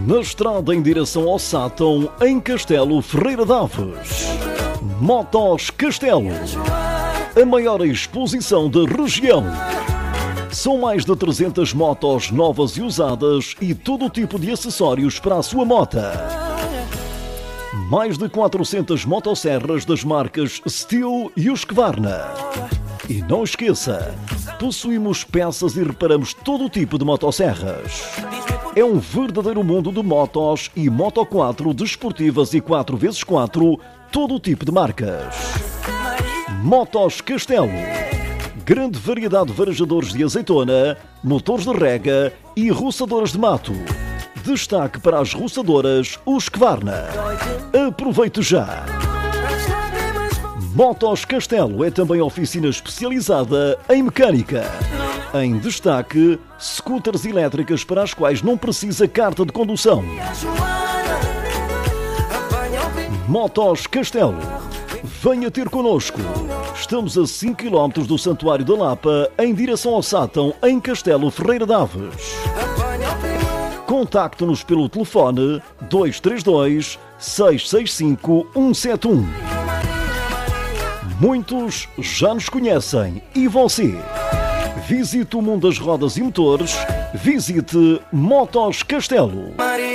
Na estrada em direção ao Sátão, em Castelo Ferreira de Aves. Motos Castelo, a maior exposição da região. São mais de 300 motos novas e usadas e todo o tipo de acessórios para a sua mota. Mais de 400 motosserras das marcas Steel e Husqvarna. E não esqueça, possuímos peças e reparamos todo o tipo de motosserras. É um verdadeiro mundo de motos e Moto 4 desportivas e 4x4, todo o tipo de marcas. Motos Castelo. Grande variedade de varejadores de azeitona, motores de rega e roçadoras de mato. Destaque para as roçadoras Husqvarna. Aproveite já! Motos Castelo é também oficina especializada em mecânica. Em destaque, scooters elétricas para as quais não precisa carta de condução. Motos Castelo. Venha ter connosco. Estamos a 5 km do Santuário da Lapa, em direção ao Sátão, em Castelo Ferreira de Aves. Contacte-nos pelo telefone 232 665 171. Muitos já nos conhecem. E você? Visite o mundo das rodas e motores. Visite Motos Castelo.